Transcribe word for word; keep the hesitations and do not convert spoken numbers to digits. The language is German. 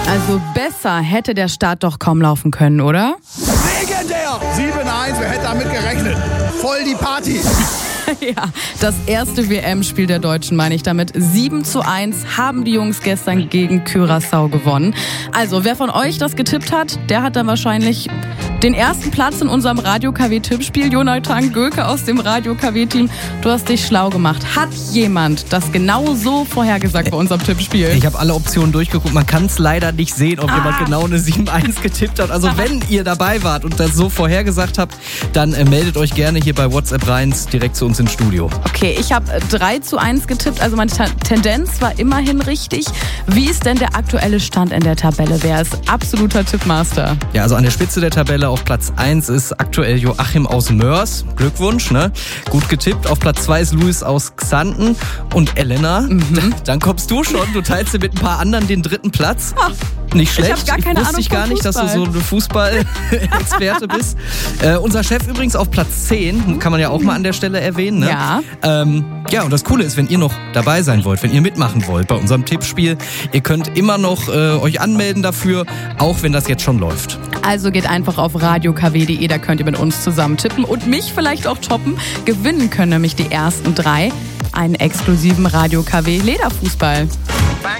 Also besser hätte der Start doch kaum laufen können, oder? Legendär! sieben eins, wer hätte damit gerechnet? Voll die Party! Ja, das erste W M-Spiel der Deutschen meine ich damit. sieben zu eins haben die Jungs gestern gegen Curaçao gewonnen. Also, wer von euch das getippt hat, der hat dann wahrscheinlich den ersten Platz in unserem Radio-K W-Tippspiel. Jonathan Göke aus dem Radio-K W-Team, du hast dich schlau gemacht. Hat jemand das genau so vorhergesagt bei unserem Tippspiel? Ich habe alle Optionen durchgeguckt. Man kann es leider nicht sehen, ob ah. jemand genau eine sieben eins getippt hat. Also wenn ihr dabei wart und das so vorhergesagt habt, dann äh, meldet euch gerne hier bei WhatsApp rein, direkt zu uns ins Studio. Okay, ich habe drei zu eins getippt, also meine Tendenz war immerhin richtig. Wie ist denn der aktuelle Stand in der Tabelle? Wer ist absoluter Tippmaster? Ja, also an der Spitze der Tabelle auf Platz eins ist aktuell Joachim aus Mörs. Glückwunsch, ne? Gut getippt. Auf Platz zwei ist Luis aus Xanten und Elena. Mhm. Dann kommst du schon. Du teilst dir mit ein paar anderen den dritten Platz. Ach. Nicht schlecht. Ich habe gar keine ich wusste Ahnung ich gar nicht, dass du so eine Fußball-Experte bist. Äh, unser Chef übrigens auf Platz zehn, kann man ja auch mal an der Stelle erwähnen. Ne? Ja. Ähm, ja, und das Coole ist, wenn ihr noch dabei sein wollt, wenn ihr mitmachen wollt bei unserem Tippspiel, ihr könnt immer noch äh, euch anmelden dafür, auch wenn das jetzt schon läuft. Also geht einfach auf radio k w punkt de, da könnt ihr mit uns zusammen tippen und mich vielleicht auch toppen. Gewinnen können nämlich die ersten drei einen exklusiven Radio-K W Lederfußball. Bang,